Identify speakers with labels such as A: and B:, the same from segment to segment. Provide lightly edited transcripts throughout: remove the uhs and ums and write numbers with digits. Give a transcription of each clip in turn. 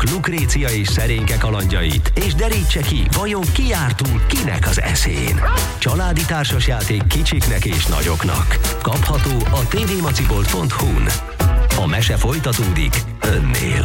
A: Lukrécia és Szerénke kalandjait, és derítse ki, vajon ki járt túl kinek az eszén. Családi társasjáték kicsiknek és nagyoknak. Kapható a tvmacibolt.hu-n. A mese folytatódik önnél.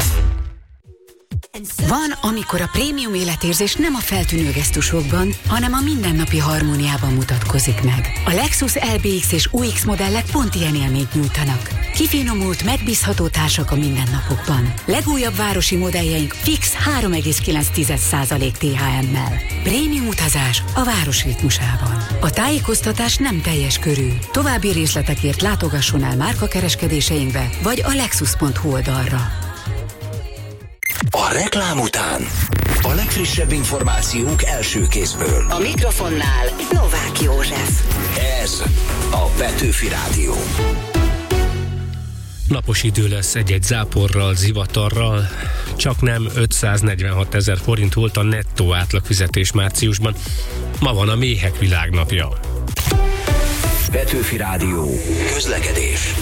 B: Van, amikor a prémium életérzés nem a feltűnő gesztusokban, hanem a mindennapi harmóniában mutatkozik meg. A Lexus LBX és UX modellek pont ilyen élményt nyújtanak. Kifinomult, megbízható társak a mindennapokban. Legújabb városi modelljeink fix 3,9% THM-mel. Prémium utazás a város ritmusában. A tájékoztatás nem teljes körű. További részletekért látogasson el márkakereskedéseinkbe, vagy a lexus.hu oldalra.
C: A reklám után a legfrissebb információk első kézből.
D: A mikrofonnál Novák József.
C: Ez a Petőfi Rádió.
E: Napos idő lesz egy-egy záporral, zivatarral. Csak nem 546 000 forint volt a nettó átlagfizetés márciusban. Ma van a méhek világnapja.
C: Petőfi Rádió. Közlekedés.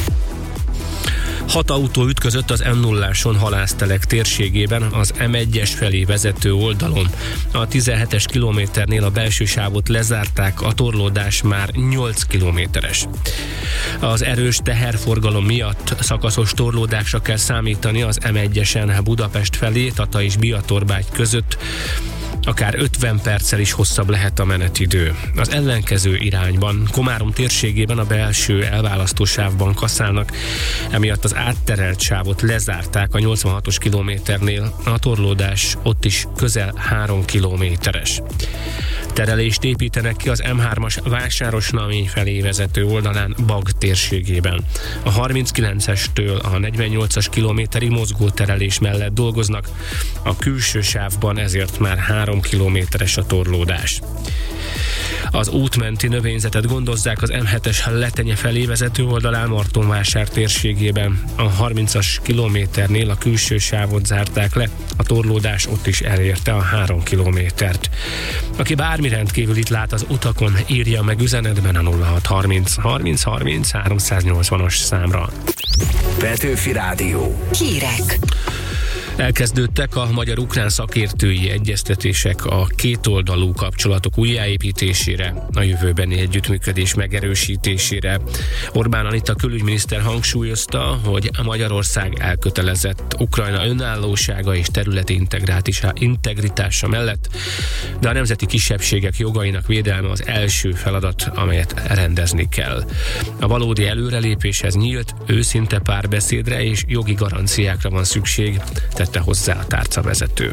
E: 6 autó ütközött az M0-áson Halásztelek térségében az M1-es felé vezető oldalon. A 17-es kilométernél a belső sávot lezárták, a torlódás már 8 kilométeres. Az erős teherforgalom miatt szakaszos torlódásra kell számítani az M1-esen Budapest felé, Tata és Biatorbágy között. Akár 50 perccel is hosszabb lehet a menetidő. Az ellenkező irányban, Komárom térségében a belső elválasztó sávban kaszálnak, emiatt az átterelt sávot lezárták a 86-os kilométernél, a torlódás ott is közel 3 kilométeres. Terelést építenek ki az M3-as Vásárosnamény felé vezető oldalán Bag térségében. A 39-estől a 48-as kilométerig mozgó terelés mellett dolgoznak, a külső sávban ezért már 3 kilométeres a torlódás. Az útmenti növényzetet gondozzák az M7-es Letenye felé vezető oldalán Martonvásár térségében. A 30-as kilométernél a külső sávot zárták le, a torlódás ott is elérte a 3 kilométert. Aki bármi rendkívülit lát az utakon, írja meg üzenetben a 0630 30 30 380-as számra.
C: Petőfi Rádió.
D: Hírek.
E: Elkezdődtek a magyar-ukrán szakértői egyeztetések a kétoldalú kapcsolatok újjáépítésére, a jövőbeni együttműködés megerősítésére. Orbán Anita külügyminiszter hangsúlyozta, hogy Magyarország elkötelezett Ukrajna önállósága és területi integritása mellett, de a nemzeti kisebbségek jogainak védelme az első feladat, amelyet rendezni kell. A valódi előrelépéshez nyílt, őszinte párbeszédre és jogi garanciákra van szükség, tette hozzá a tárcavezető.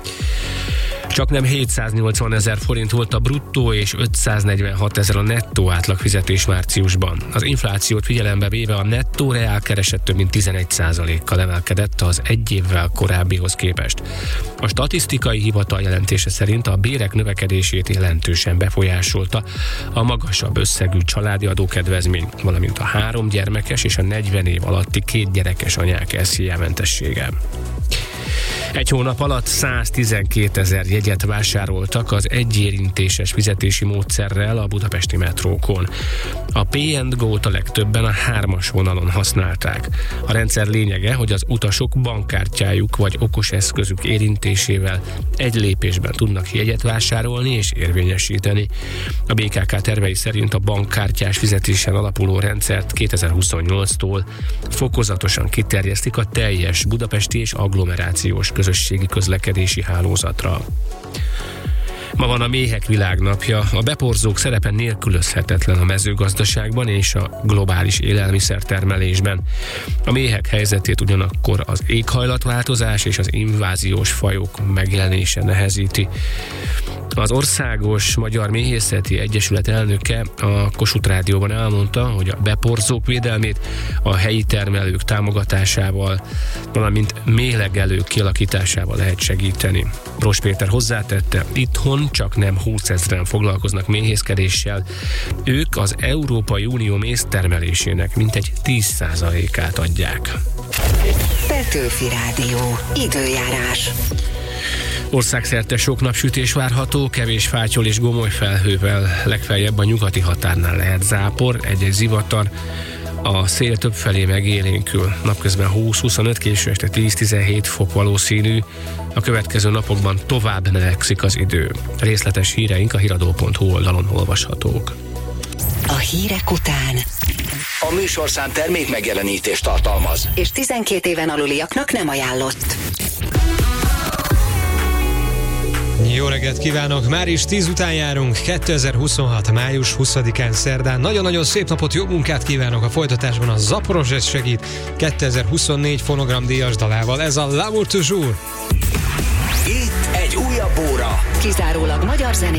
E: Csak nem 780 000 forint volt a bruttó és 546 000 a nettó átlagfizetés márciusban. Az inflációt figyelembe véve a nettó reálkereset több mint 11%-kal emelkedett az egy évvel korábbihoz képest. A statisztikai hivatal jelentése szerint a bérek növekedését jelentősen befolyásolta a magasabb összegű családi adókedvezmény, valamint a 3 gyermekes és a 40 év alatti 2 gyerekes anyák SZIA-mentessége. Egy hónap alatt 112 000 jegyet vásároltak az egyérintéses fizetési módszerrel a budapesti metrókon. A P&Go-t a legtöbben a 3-as vonalon használták. A rendszer lényege, hogy az utasok bankkártyájuk vagy okos eszközük érintésével egy lépésben tudnak jegyet vásárolni és érvényesíteni. A BKK tervei szerint a bankkártyás fizetésen alapuló rendszert 2028-tól fokozatosan kiterjesztik a teljes budapesti és agglomerációs közösségi közlekedési hálózatra. Ma van a méhek világnapja. A beporzók szerepe nélkülözhetetlen a mezőgazdaságban és a globális élelmiszertermelésben. A méhek helyzetét ugyanakkor az éghajlatváltozás és az inváziós fajok megjelenése nehezíti. Az Országos Magyar Méhészeti Egyesület elnöke a Kossuth Rádióban elmondta, hogy a beporzók védelmét a helyi termelők támogatásával, valamint méhlegelők kialakításával lehet segíteni. Bros Péter hozzátette, itthon csak nem 20 000-en foglalkoznak méhészkedéssel, ők az Európai Unió méztermelésének mintegy 10%-át adják.
D: Petőfi Rádió. Időjárás.
E: Országszerte sok napsütés várható, kevés fátyol és gomoly felhővel, legfeljebb a nyugati határnál lehet zápor, egy-egy zivatar. A szél többfelé megélénkül. Napközben 20-25, késő este 10-17 fok valószínű. A következő napokban tovább melegszik az idő. Részletes híreink a hiradó.hu oldalon olvashatók.
D: A hírek után
C: A műsorszám termék megjelenítést tartalmaz.
D: és 12 éven aluliaknak nem ajánlott.
F: Jó reggelt kívánok! Már is 10 után járunk, 2026. május 20-án szerdán. Nagyon-nagyon szép napot, jó munkát kívánok! A folytatásban a Zaporozhets segít 2024 fonogramdíjas dalával. Ez a L'amour toujours!
C: Itt egy újabb óra.
D: Kizárólag magyar zené.